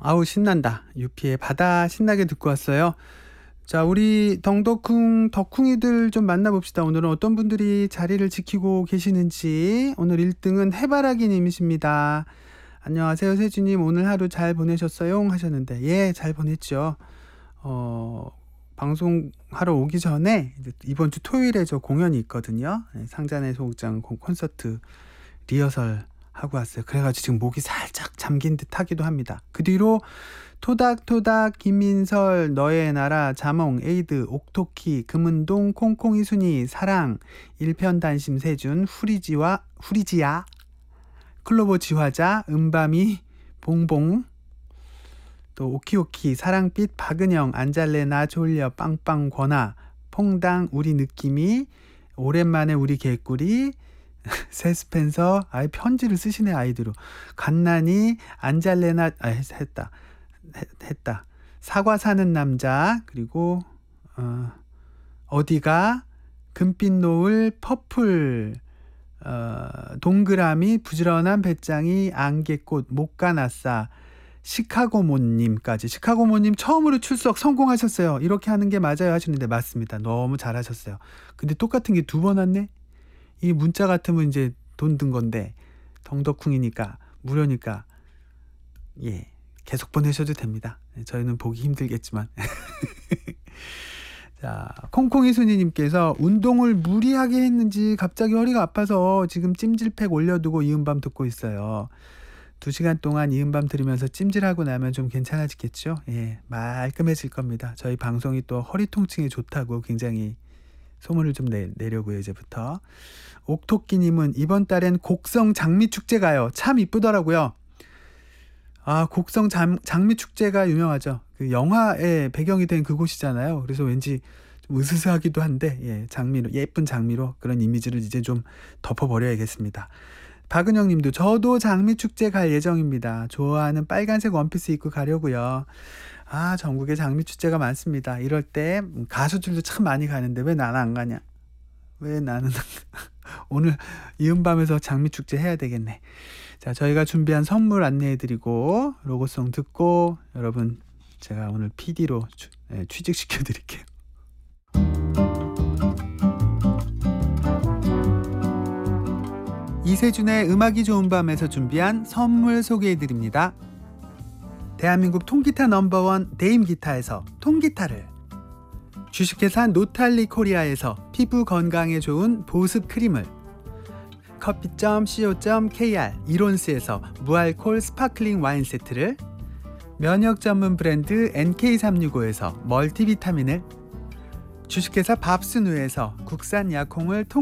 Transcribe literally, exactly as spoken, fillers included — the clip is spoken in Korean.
아우 신난다. 유피의 바다 신나게 듣고 왔어요. 자, 우리 덩덕쿵 덕쿵이들 좀 만나봅시다. 오늘은 어떤 분들이 자리를 지키고 계시는지. 오늘 일 등은 해바라기 님이십니다. 안녕하세요 세주님, 오늘 하루 잘 보내셨어요? 하셨는데 예, 잘 보냈죠. 어, 방송하러 오기 전에 이번 주 토요일에 저 공연이 있거든요. 상잔의 소극장 콘서트 리허설 하고 왔어요. 그래가지고 지금 목이 살짝 잠긴 듯 하기도 합니다. 그 뒤로 토닥토닥, 김민설, 너의 나라, 자몽, 에이드, 옥토키, 금은동, 콩콩이 순이, 사랑, 일편단심 세준, 후리지와 후리지야, 클로버 지화자, 음밤이, 봉봉, 또 오키오키, 사랑빛, 박은영, 안잘레나, 졸려, 빵빵, 권아, 퐁당, 우리 느낌이, 오랜만에 우리 개꿀이, 세스펜서, 아예 편지를 쓰시네 아이디로. 갓난이, 안잘레나, 아 했다 했, 했다 사과 사는 남자, 그리고 어, 어디가, 금빛 노을, 퍼플, 어, 동그라미, 부지런한 배짱이, 안개꽃, 못가나싸, 시카고모님까지. 시카고모님 처음으로 출석 성공하셨어요. 이렇게 하는 게 맞아요 하시는데 맞습니다. 너무 잘하셨어요. 근데 똑같은 게 두 번 왔네. 이 문자 같으면 이제 돈 든 건데 덩덕쿵이니까 무료니까 예, 계속 보내셔도 됩니다. 저희는 보기 힘들겠지만. 자, 콩콩이 순이님께서 운동을 무리하게 했는지 갑자기 허리가 아파서 지금 찜질팩 올려두고 이은밤 듣고 있어요. 두 시간 동안 이은밤 들으면서 찜질하고 나면 좀 괜찮아지겠죠? 예, 말끔해질 겁니다. 저희 방송이 또 허리 통증에 좋다고 굉장히 소문을 좀 내, 내려고요 이제부터. 옥토끼님은 이번 달엔 곡성 장미축제 가요. 참 이쁘더라고요. 아, 곡성 장, 장미축제가 유명하죠. 그 영화의 배경이 된 그곳이잖아요. 그래서 왠지 좀 으스스하기도 한데 예, 장미로, 예쁜 장미로 그런 이미지를 이제 좀 덮어버려야겠습니다. 박은영 님도 저도 장미축제 갈 예정입니다. 좋아하는 빨간색 원피스 입고 가려고요. 아, 전국에 장미축제가 많습니다. 이럴 때 가수들도 참 많이 가는데 왜 나는 안 가냐? 왜 나는 오늘 이은밤에서 장미축제 해야 되겠네. 자, 저희가 준비한 선물 안내해드리고 로고송 듣고 여러분 제가 오늘 피디로 취, 네, 취직시켜드릴게요. 이세준의 음악이 좋은 밤에서 준비한 선물 소개해드립니다. 대한민국 통기타 넘버원 데임기타에서 통기타를, 주식회사 노탈리 코리아에서 피부 건강에 좋은 보습 크림을, 커피 점 씨오 점 케이알 이론스에서 무알콜 스파클링 와인 세트를, 면역 전문 브랜드 엔케이 삼육오에서 멀티비타민을, 주식회사 밥스누에서 국산 약콩을 통